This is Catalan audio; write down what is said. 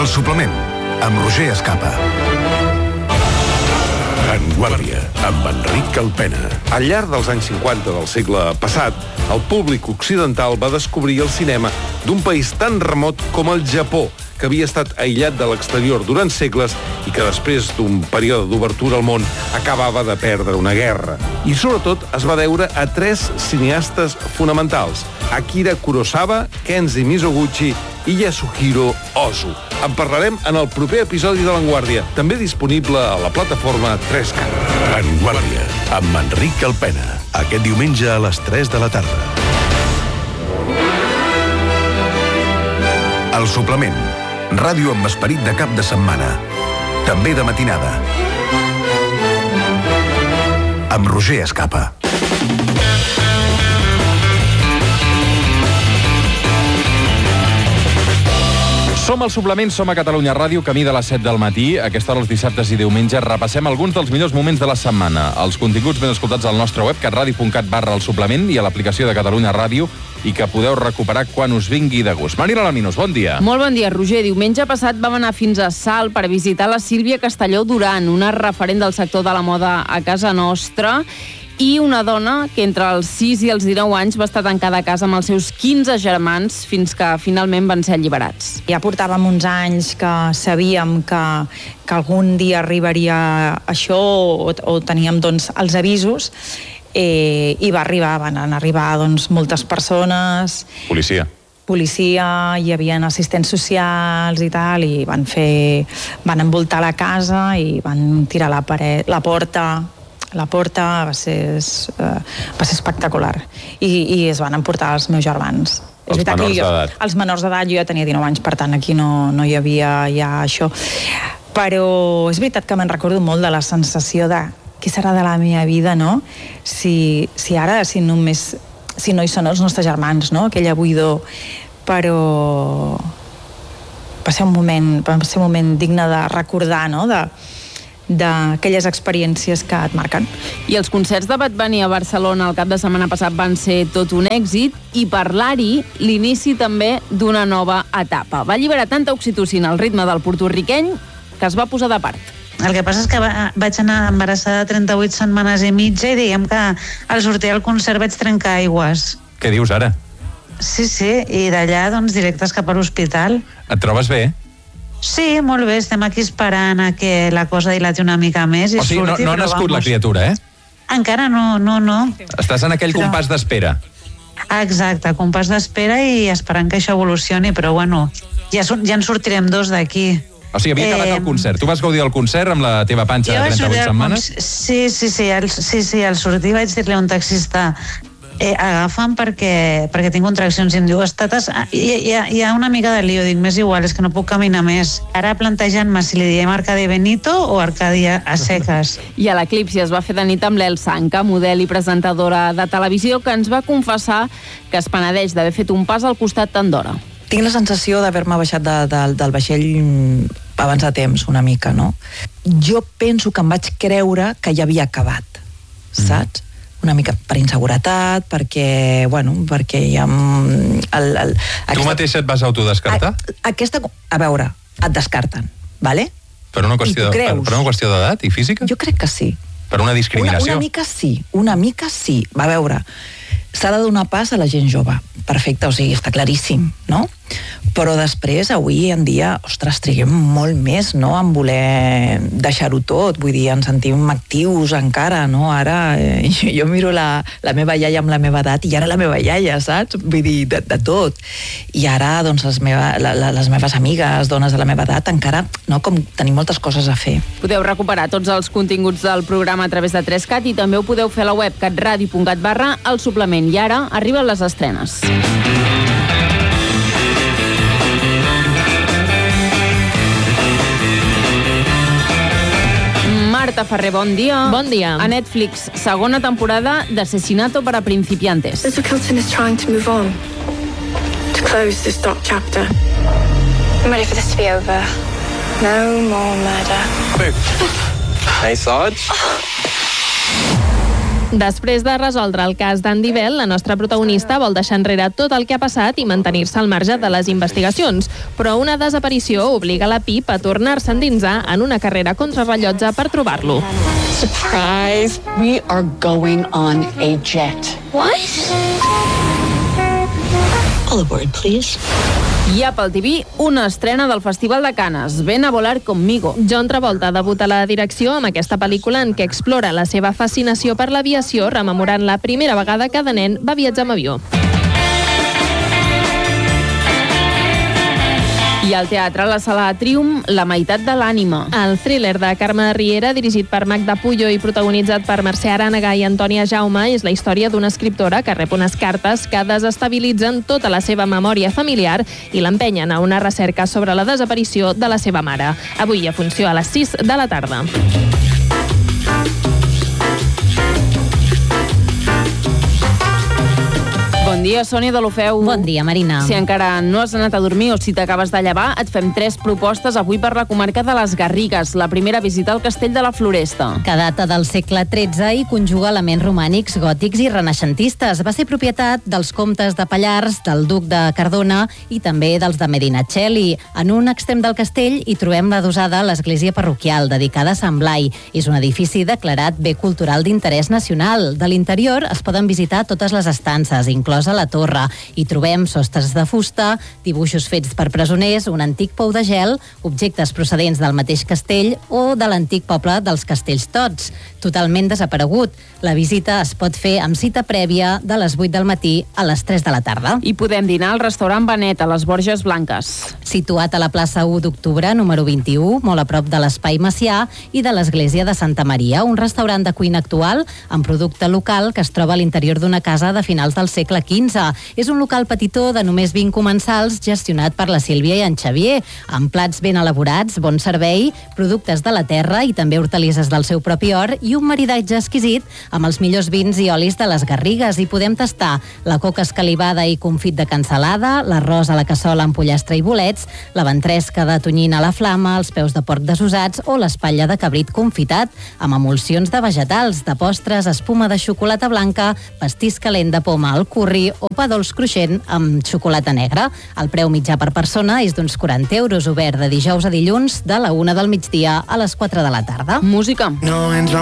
El suplement, amb Roger Escapa. En Guàrdia, amb Enric Calpena. Al llarg dels anys 50 del segle passat, el públic occidental va descobrir el cinema d'un país tan remot com el Japó, que havia estat aïllat de l'exterior durant segles i que després d'un període d'obertura al món acabava de perdre una guerra. I sobretot es va deure a 3 cineastes fonamentals: Akira Kurosawa, Kenji Mizoguchi i Yasuhiro Ozu. En parlarem en el proper episodi de L'Enguàrdia, també disponible a la plataforma 3Cat. En Guàrdia, amb Enric Calpena. Aquest diumenge a les 3 de la tarda. El suplement, ràdio amb esperit de cap de setmana. També de matinada. Amb Roger Escapa. Som al suplement, som a Catalunya Ràdio, camí de les 7 del matí. A aquesta hora, els dissabtes i diumenges, repassem alguns dels millors moments de la setmana. Els continguts ben escoltats al nostre web, catradio.cat/el suplement, i a l'aplicació de Catalunya Ràdio, i que podeu recuperar quan us vingui de gust. Marina Laminos, bon dia. Molt bon dia, Roger. Diumenge passat vam anar fins a Salt per visitar la Sílvia Castelló Duran, una referent del sector de la moda a casa nostra, i una dona que entre els 6 i els 19 anys va estar tancada a casa amb els seus 15 germans fins que finalment van ser alliberats. Ja portàvem uns anys que sabíem que algun dia arribaria això o teníem doncs, els avisos, i van arribar doncs, moltes persones. Policia, hi havia assistents socials i tal, i van envoltar la casa i van tirar la porta va ser espectacular, i es van emportar els meus germans. Els menors d'edat, jo ja tenia 19 anys, per tant aquí no hi havia ja això, però és veritat que me'n recordo molt de la sensació de què serà de la meva vida, no? Si no hi són els nostres germans, no? Aquella buidor, però va ser un moment digne de recordar, no? D'aquelles experiències que et marquen. I els concerts de Bad Bunny a Barcelona el cap de setmana passat van ser tot un èxit, i parlar-hi l'inici també d'una nova etapa. Va alliberar tanta oxitocina al ritme del porto-riqueny que es va posar de part. El que passa és que vaig anar embarassada 38 setmanes i mitja i diguem que al sortir del concert vaig trencar aigües. Què dius ara? Sí, i d'allà doncs directes cap a l'hospital. Et trobes bé? Sí, molt bé, estem aquí esperant a que la cosa dilati una mica més i surti. O sigui, no ha nascut la criatura, eh? Encara no. Estàs en aquell compàs d'espera. Exacte, compàs d'espera i esperant que això evolucioni, però bueno, ja en sortirem 2 d'aquí. O sigui, havia acabat el concert. Tu vas gaudir del concert amb la teva panxa de 38 setmanes? Sí, al sortir vaig dir-li a un taxista: agafa'm perquè tinc contraccions, i em diu: hi ha una mica de lío. Dic: m'és igual, és que no puc caminar més. Ara plantejant-me si li diem Arcadi Benito o Arcàdia a seques. I a l'Eclipsi es va fer de nit amb l'Elsa Anca, model i presentadora de televisió, que ens va confessar que es penedeix d'haver fet un pas al costat tant d'hora. Tinc la sensació d'haver-me baixat del vaixell abans de temps, una mica, no? Jo penso que em vaig creure que ja havia acabat, saps? Una mica per inseguretat, perquè ja... Tu mateixa et vas autodescartar? A veure, et descarten, vale? Per una qüestió d'edat i física? Jo crec que sí. Per una discriminació? Una mica sí. Va, a veure, s'ha de donar pas a la gent jove. Perfecte, o sigui, està claríssim, no? Però després, avui en dia, ostres, triguem molt més, no?, en voler deixar-ho tot. Vull dir, ens sentim actius encara, no? Ara, jo miro la meva iaia amb la meva edat, i ara la meva iaia, saps? Vull dir, de tot. I ara, doncs, les meves amigues, dones de la meva edat, encara, no?, com tenim moltes coses a fer. Podeu recuperar tots els continguts del programa a través de 3Cat, i també ho podeu fer a la web catradio.cat/el suplement. I ara arriben les estrenes. Marta Ferrer, bon dia. Bon dia. A Netflix, segona temporada d'Asesinato para principiantes. Mr. Kilton is trying to move on, to close this dark chapter. I'm ready for this to be over. No more murder. Hey, Sarge. Després de resoldre el cas d'Andy Bell, la nostra protagonista vol deixar enrere tot el que ha passat i mantenir-se al marge de les investigacions. Però una desaparició obliga la Pip a tornar-se a endinsar en una carrera contrarrellotge per trobar-lo. Surprise! We are going on a jet. What? All aboard, please. I a Apple TV, una estrena del Festival de Canes, Ven a volar conmigo. John Travolta debuta a la direcció amb aquesta pel·lícula en què explora la seva fascinació per l'aviació, rememorant la primera vegada que de nen va viatjar amb avió. I al teatre, la sala Trium, La meitat de l'ànima. El thriller de Carme Riera, dirigit per Magda Puyo i protagonitzat per Mercè Arànega i Antònia Jaume, és la història d'una escriptora que rep unes cartes que desestabilitzen tota la seva memòria familiar i l'empenyen a una recerca sobre la desaparició de la seva mare. Avui a funció a les 6 de la tarda. Bon dia, Sònia de l'Ofeu. Bon dia, Marina. Si encara no has anat a dormir o si t'acabes de llevar, et fem 3 propostes avui per la comarca de les Garrigues. La primera, visita el castell de la Floresta. Que data del segle XIII i conjuga elements romànics, gòtics i renaixentistes. Va ser propietat dels comtes de Pallars, del duc de Cardona i també dels de Medinaceli. En un extrem del castell hi trobem l'adossada l'església parroquial, dedicada a Sant Blai. És un edifici declarat bé cultural d'interès nacional. De l'interior es poden visitar totes les estances, inclòs a la torre. Hi trobem sostres de fusta, dibuixos fets per presoners, un antic pou de gel, objectes procedents del mateix castell o de l'antic poble dels Castells Tots, totalment desaparegut. La visita es pot fer amb cita prèvia de les 8 del matí a les 3 de la tarda. I podem dinar al restaurant Benet, a les Borges Blanques. Situat a la plaça 1 d'Octubre, número 21, molt a prop de l'Espai Macià i de l'església de Santa Maria, un restaurant de cuina actual amb producte local que es troba a l'interior d'una casa de finals del segle XV. És un local petitó de només 20 comensals gestionat per la Sílvia i en Xavier, amb plats ben elaborats, bon servei, productes de la terra i també hortalisses del seu propi hort i un maridatge exquisit amb els millors vins i olis de les Garrigues. I podem tastar la coca escalivada i confit de cansalada, l'arròs a la cassola amb pollastre i bolets, la ventresca de tonyina a la flama, els peus de porc desossats o l'espatlla de cabrit confitat amb emulsions de vegetals, de postres, espuma de xocolata blanca, pastís calent de poma al curri o pa dolç cruixent amb xocolata negra. El preu mitjà per persona és d'uns 40 euros, obert de dijous a dilluns de la 1 del migdia a les 4 de la tarda. Música. No entra